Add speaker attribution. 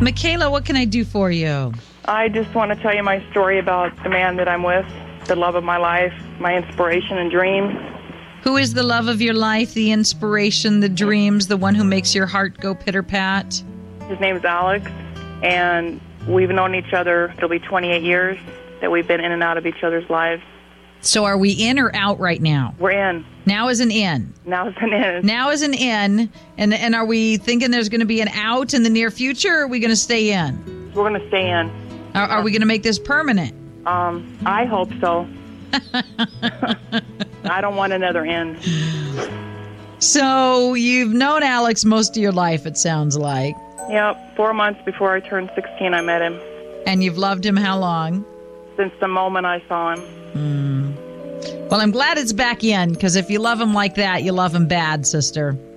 Speaker 1: Michaela, what can I do for you?
Speaker 2: I just want to tell you my story about the man that I'm with, the love of my life, my inspiration and dream.
Speaker 1: Who is the love of your life, the inspiration, the dreams, the one who makes your heart go pitter-pat?
Speaker 2: His name's Alex, and we've known each other. It'll be 28 years that we've been in and out of each other's lives.
Speaker 1: So are we in or out right now?
Speaker 2: We're in.
Speaker 1: Now is an in.
Speaker 2: Now is an in.
Speaker 1: Now is an in. And are we thinking there's going to be an out in the near future, or are we going to stay in?
Speaker 2: We're going to stay in.
Speaker 1: Are we going to make this permanent?
Speaker 2: I hope so. I don't want another in.
Speaker 1: So you've known Alex most of your life, it sounds like.
Speaker 2: Yep. 4 months before I turned 16, I met him.
Speaker 1: And you've loved him how long?
Speaker 2: Since the moment I saw him.
Speaker 1: Well, I'm glad it's back in, because if you love him like that, you love him bad, sister.